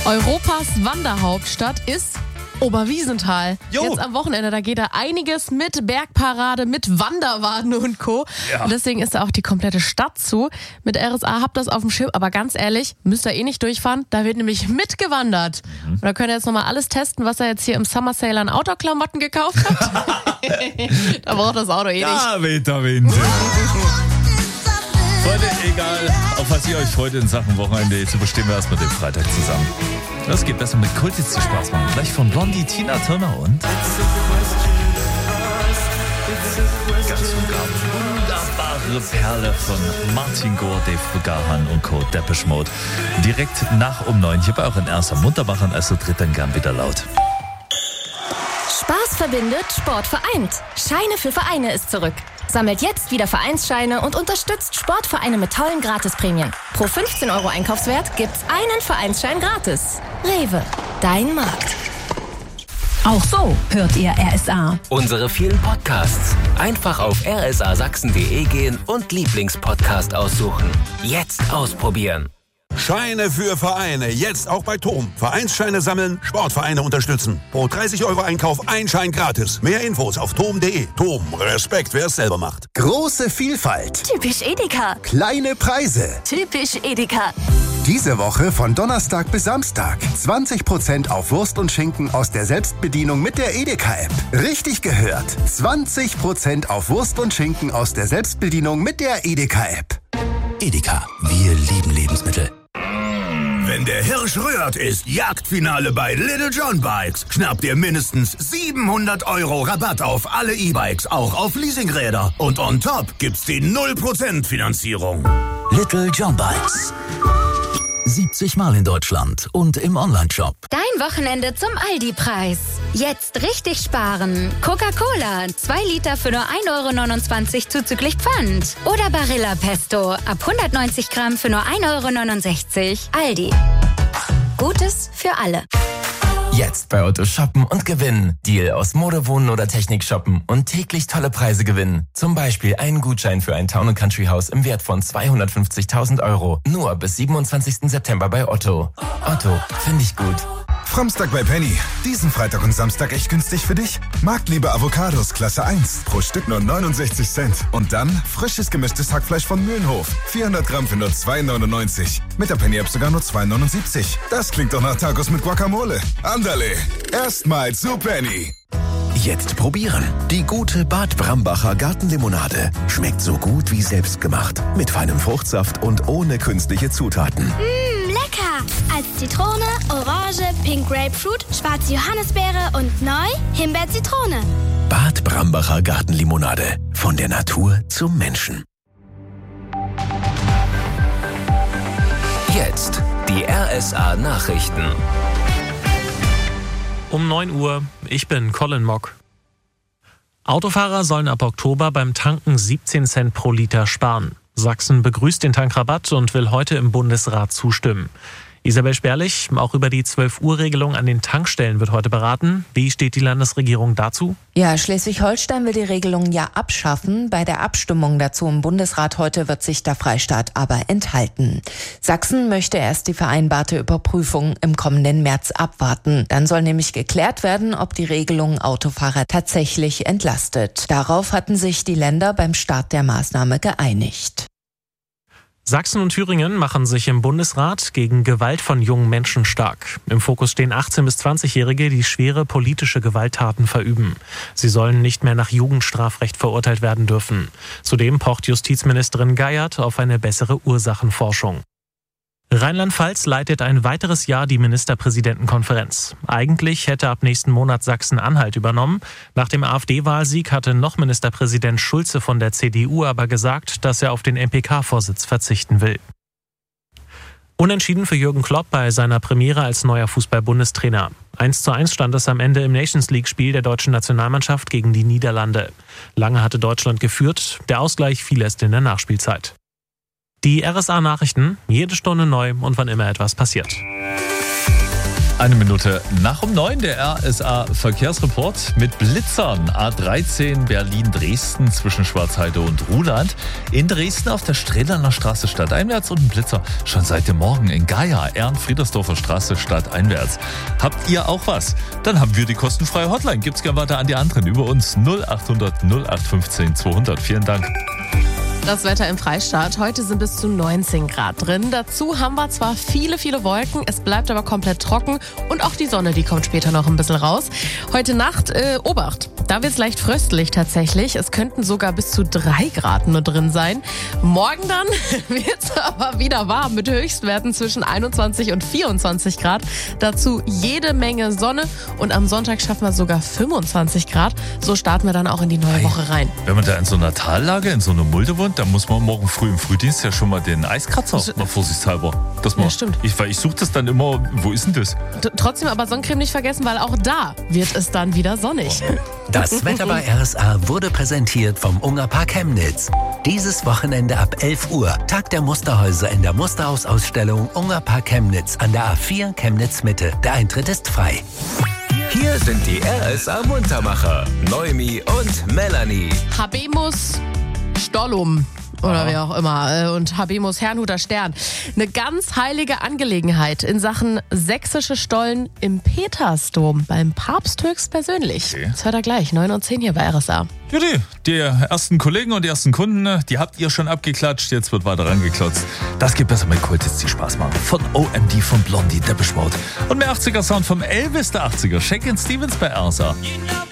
Europas Wanderhauptstadt ist Oberwiesenthal. Jo. Jetzt am Wochenende, da geht da einiges mit Bergparade, mit Wanderwaden und Co. Ja. Und deswegen ist da auch die komplette Stadt zu. Mit RSA habt ihr das auf dem Schirm, aber ganz ehrlich, müsst ihr nicht durchfahren. Da wird nämlich mitgewandert. Und da könnt ihr jetzt nochmal alles testen, was ihr jetzt hier im Summer Sale an Outdoor-Klamotten gekauft habt. Da braucht das Auto nicht. Ja, Winter. Freunde, egal, auf was ihr euch freut in Sachen Wochenende, jetzt überstehen wir erstmal den Freitag zusammen. Das geht besser mit Kult, jetzt die Spaß machen. Gleich von Blondie, Tina Turner und ganz und gar wunderbare Perle von Martin Gore, Dave Gahan und Co. Depeche Mode. Direkt nach um 9 hier bei euren Erster munter machen, also tritt dann gern wieder laut. Spaß verbindet, Sport vereint. Scheine für Vereine ist zurück. Sammelt jetzt wieder Vereinsscheine und unterstützt Sportvereine mit tollen Gratisprämien. Pro 15 € Einkaufswert gibt's einen Vereinsschein gratis. Rewe, dein Markt. Auch so hört ihr RSA. Unsere vielen Podcasts. Einfach auf rsasachsen.de gehen und Lieblingspodcast aussuchen. Jetzt ausprobieren. Scheine für Vereine, jetzt auch bei TOM. Vereinsscheine sammeln, Sportvereine unterstützen. Pro 30 € Einkauf ein Schein gratis. Mehr Infos auf tom.de. TOM, Respekt, wer es selber macht. Große Vielfalt. Typisch Edeka. Kleine Preise. Typisch Edeka. Diese Woche von Donnerstag bis Samstag. 20% auf Wurst und Schinken aus der Selbstbedienung mit der Edeka-App. Richtig gehört. 20% auf Wurst und Schinken aus der Selbstbedienung mit der Edeka-App. Edeka, wir lieben Lebensmittel. Wenn der Hirsch rührt, ist Jagdfinale bei Little John Bikes. Schnappt ihr mindestens 700 € Rabatt auf alle E-Bikes, auch auf Leasingräder. Und on top gibt's die 0% Finanzierung. Little John Bikes. 70 Mal in Deutschland und im Onlineshop. Dein Wochenende zum Aldi-Preis. Jetzt richtig sparen. Coca-Cola, 2 Liter für nur 1,29 € zuzüglich Pfand. Oder Barilla Pesto, ab 190 Gramm für nur 1,69 €. Aldi. Gutes für alle. Jetzt bei Otto shoppen und gewinnen. Deal aus Mode, Wohnen oder Technik shoppen und täglich tolle Preise gewinnen. Zum Beispiel einen Gutschein für ein Town & Country Haus im Wert von 250.000 €. Nur bis 27. September bei Otto. Otto, finde ich gut. Framstag bei Penny. Diesen Freitag und Samstag echt günstig für dich. Marktliebe Avocados Klasse 1. Pro Stück nur 69 Cent. Und dann frisches gemischtes Hackfleisch von Mühlenhof. 400 Gramm für nur 2,99. Mit der Penny-App sogar nur 2,79. Das klingt doch nach Tacos mit Guacamole. Andale. Erstmal zu Penny. Jetzt probieren. Die gute Bad Brambacher Gartenlimonade. Schmeckt so gut wie selbstgemacht. Mit feinem Fruchtsaft und ohne künstliche Zutaten. Lecker! Als Zitrone, Orange, Pink Grapefruit, schwarze Johannisbeere und neu Himbeer-Zitrone. Bad Brambacher Gartenlimonade. Von der Natur zum Menschen. Jetzt die RSA Nachrichten. Um 9 Uhr, ich bin Colin Mock. Autofahrer sollen ab Oktober beim Tanken 17 Cent pro Liter sparen. Sachsen begrüßt den Tankrabatt und will heute im Bundesrat zustimmen. Isabel Sperlich, auch über die 12-Uhr-Regelung an den Tankstellen wird heute beraten. Wie steht die Landesregierung dazu? Ja, Schleswig-Holstein will die Regelung ja abschaffen. Bei der Abstimmung dazu im Bundesrat heute wird sich der Freistaat aber enthalten. Sachsen möchte erst die vereinbarte Überprüfung im kommenden März abwarten. Dann soll nämlich geklärt werden, ob die Regelung Autofahrer tatsächlich entlastet. Darauf hatten sich die Länder beim Start der Maßnahme geeinigt. Sachsen und Thüringen machen sich im Bundesrat gegen Gewalt von jungen Menschen stark. Im Fokus stehen 18- bis 20-Jährige, die schwere politische Gewalttaten verüben. Sie sollen nicht mehr nach Jugendstrafrecht verurteilt werden dürfen. Zudem pocht Justizministerin Geiert auf eine bessere Ursachenforschung. Rheinland-Pfalz leitet ein weiteres Jahr die Ministerpräsidentenkonferenz. Eigentlich hätte ab nächsten Monat Sachsen-Anhalt übernommen. Nach dem AfD-Wahlsieg hatte noch Ministerpräsident Schulze von der CDU aber gesagt, dass er auf den MPK-Vorsitz verzichten will. Unentschieden für Jürgen Klopp bei seiner Premiere als neuer Fußball-Bundestrainer. 1:1 stand es am Ende im Nations-League-Spiel der deutschen Nationalmannschaft gegen die Niederlande. Lange hatte Deutschland geführt, der Ausgleich fiel erst in der Nachspielzeit. Die RSA-Nachrichten, jede Stunde neu und wann immer etwas passiert. Eine Minute nach 9, der RSA-Verkehrsreport mit Blitzern. A13 Berlin-Dresden zwischen Schwarzheide und Ruhland. In Dresden auf der Strehlaner Straße stadteinwärts und ein Blitzer schon seit dem Morgen in Gaya, Ehrenfriedersdorfer Straße stadteinwärts. Habt ihr auch was? Dann haben wir die kostenfreie Hotline. Gibt's gerne weiter an die anderen über uns 0800 0815 200. Vielen Dank. Das Wetter im Freistaat. Heute sind bis zu 19 Grad drin. Dazu haben wir zwar viele Wolken, es bleibt aber komplett trocken und auch die Sonne, die kommt später noch ein bisschen raus. Heute Nacht, Obacht, da wird es leicht fröstelig tatsächlich. Es könnten sogar bis zu 3 Grad nur drin sein. Morgen dann wird es aber wieder warm mit Höchstwerten zwischen 21 und 24 Grad. Dazu jede Menge Sonne und am Sonntag schaffen wir sogar 25 Grad. So starten wir dann auch in die neue Woche rein. Wenn man da in so einer Tallage, in so einer Mulde wohnt, da muss man morgen früh im Frühdienst ja schon mal den Eiskratzer mal vorsichtshalber. Ja, stimmt. Ich suche das dann immer, wo ist denn das? Trotzdem aber Sonnencreme nicht vergessen, weil auch da wird es dann wieder sonnig. Das Wetter bei RSA wurde präsentiert vom Ungerpark Chemnitz. Dieses Wochenende ab 11 Uhr, Tag der Musterhäuser in der Musterhausausstellung Ungerpark Chemnitz an der A4 Chemnitz Mitte. Der Eintritt ist frei. Hier sind die RSA Muntermacher, Noemi und Melanie. Habemus Stollum. Oder wie auch immer. Und Habemus Herrnhuter Stern. Eine ganz heilige Angelegenheit in Sachen sächsische Stollen im Petersdom beim Papst höchstpersönlich. Okay. Das hört er gleich, 9 und 10 hier bei RSA. Judy, die ersten Kollegen und die ersten Kunden, die habt ihr schon abgeklatscht, jetzt wird weiter rangeklotzt. Das geht besser mit Kultits, die Spaß machen. Von OMD, von Blondie, Depeche Mode. Und mehr 80er Sound vom Elvis der 80er, Shakin' Stevens bei RSA.